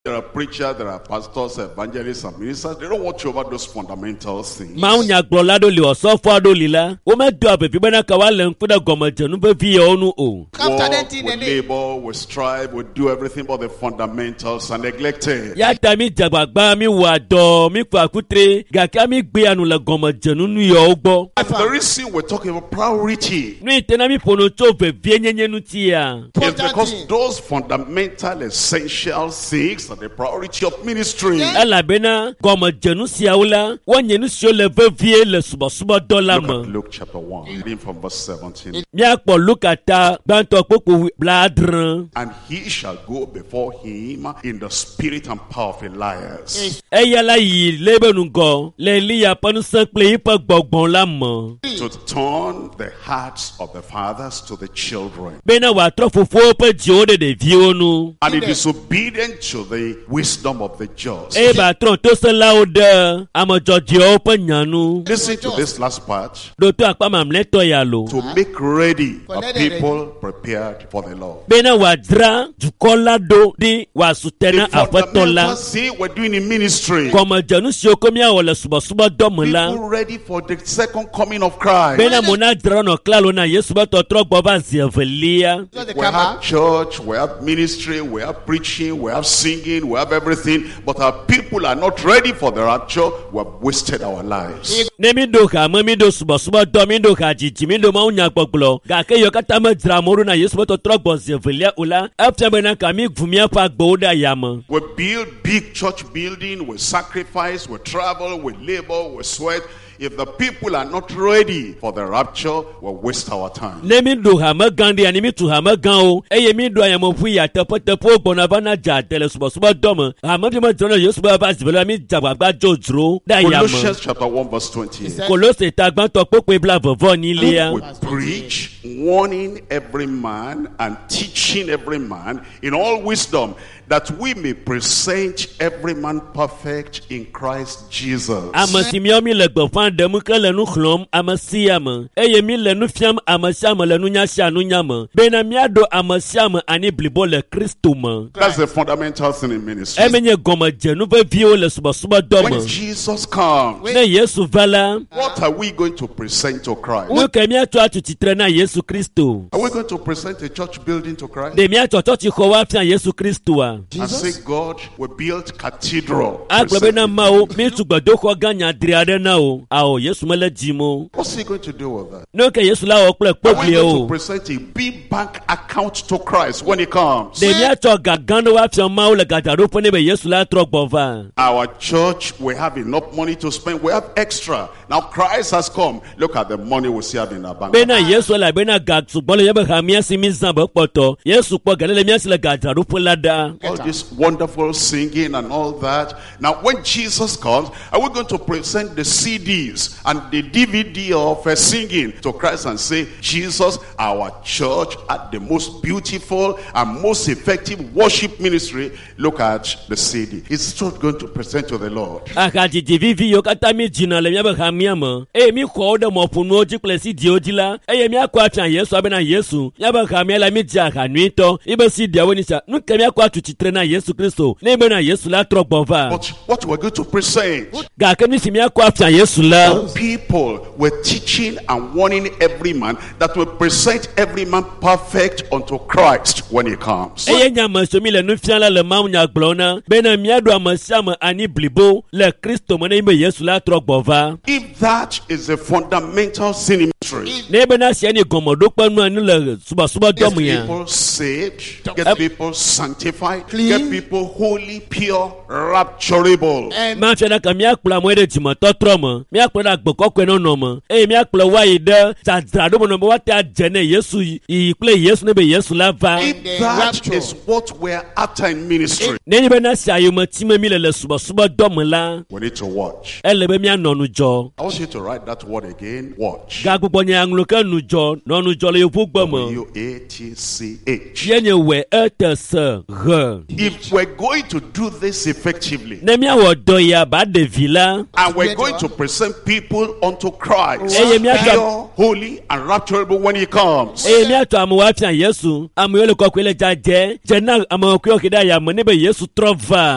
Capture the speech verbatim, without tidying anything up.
There are preachers, there are pastors, evangelists, and ministers. They don't watch over those fundamental things. Maunya glolado li osofo do lila. O me do abebi bana kawale nkuda gomajenu be vi onu o. Work, we labor, we strive, we do everything, but the fundamentals are neglected. Ya tami jabagba mi wado mi kwakutre gaka mi gbe anu la gomajenu nu yo ogbo. And the reason we're talking about priority Nu itena mi pono to ve vie nyenyenu tia. is because those fundamental, essential things are the priority of ministry. Ela bena gomajenu siaula wanyenu sio le ve vie le suba suba dola Look ma. at Luke chapter one, reading from verse seventeen. Mi akpo lukata banto popo bladran. And he shall go before him in the spirit and power of Elias, Eyala yi lebenu go le liya panu sankle ipa gbogbon la mo. to turn the hearts of the fathers to the children, Bena wa trofofo pe jiode de vionu. and it is obedient to the wisdom of the just. E ba tron to se laude amojo dio pe nyanu. Listen to this last part. Do to akpa mamleto ya lo. To make ready a people prepared for the Lord. Bena wa dra jukola do di wa sutena The fundamental afetola. thing we're doing in ministry. Koma janu sio komia wala suba suba domola. People ready for the second coming of Christ. Bena mona dra no klalo na Yesu ba to tro gbo ba zievelia. We have church, we have ministry, we have preaching, we have singing, we have everything, but our people are not ready for the rapture. We have wasted our lives. Ne mi do ka mo mi do suba suba do mi do ka jiji mi do ma unya gbogbo. Ga ke yo kata ma dra moru na Yesu ba to tro gbo zievelia ula. After bena ka mi gvumia pa gbo da yama. We build big church building, we sacrifice, we travel, we labor, we sweat. If the people are not ready for the rapture, we'll waste our time. Ne mi do ha ma gandi ani mi tu ha ma gan o. Eye mi do ayamo fu ya tepo tepo gbona bana ja tele suba suba do mo. Ha ma bi ma dra na Yesu ba ba zievelia mi jagbagba jojro da yama. Colossians chapter one verse twenty-eight. Kolose ta gban to popo bla vovo ni le ya. We preach, warning every man and teaching every man in all wisdom, that we may present every man perfect in Christ Jesus. Amasi mi omi le gbo fan de mu kele nu khlom amasi am. Eye mi le nu fiam amasi am le nu nya sha nu nya mo. Be na mi ado amasi am ani blibo le Kristo mo. That's the fundamental thing in ministry. E menye goma je nu ve vie o le suba suba do mo. When Jesus comes, Ne Yesu vala. what are we going to present to Christ? Nu ke mi ato atu titre na Yesu Kristo. Are we going to present a church building to Christ? De mi ato church ko wa fian Yesu Kristo a. And say, God, we built cathedral. Agbe na ma o mi tu gbodo ko ganya driade na o. A o Yesu mele jimo. What's he going to do with that? Nu ke Yesu la o ple Are we pobli going o. to present a big bank account to Christ when he comes? De mi ato gagando wa fian ma o le gadaro po ne be Yesu la tro gbova. Our church, we have enough money to spend. We have extra. Now Christ has come. Look at the money we still have in our bank. Bena Yesu la bena gag sugbole yebe hamia si mi zamba poto. Yesu po galele mi asile gadaro po lada. All this wonderful singing and all that. Now when Jesus comes, are we going to present the C Ds and the D V D of uh, singing to Christ and say, Jesus, our church had the most beautiful and most effective worship ministry. Look at the C D. It's not going to present to the Lord. Akaji divivi yo kata mi jina le mi yebe hamia mo. E mi ko de mo punu oji plesi di ojila. E mi akwa fian Yesu abena Yesu. Yebe hamia la mi ja kanuito. Ibe si dia woni sa. Nu ke mi akwa tu titre na Yesu Kristo. Ne be na Yesu la tro gbova. But what we're going to present, Ga ke mi si mi akwa fian Yesu la. people were teaching and warning every man that will present every man perfect unto Christ when he comes. Eye nya maso mi le nu fian la le ma nya glona. Bena mi ado amasiam ani blibo le Kristo mo ne be Yesu la tro gbova. If that is a fundamental sin in ministry, Ne be na sia ni gomodo panu ani le suba suba get dom ya. people saved, get people sanctified, get people holy, pure, rapturable. Ma fi na ka mi akpla mo de jimo totro mo. Mi akpla na gboko kwe no no mo. E mi akpla wa ide zadra do mo no wa ta jene Yesu i ple Yesu ne be Yesu la va. If that is what we're after in ministry, Ne ni be na sia yo matima mi le le suba suba dom la. we need to watch. E le be mi anonu jo. I want you to write that word again. Watch. Ga gbogbo nya anglo ka nu jo, no nu jo le yo gbo mo. W A T C H. Ye nye we e te se re. If we're going to do this effectively, Ne mi awo do ya ba de villa. and we're going to present people unto Christ, Eh, mi aka- pure, holy, and rapturable when he comes, E mi ato amu wa fian Yesu. Amu yo le ko kwele ja je. Je na amu ko kida ya mo ne be Yesu trova.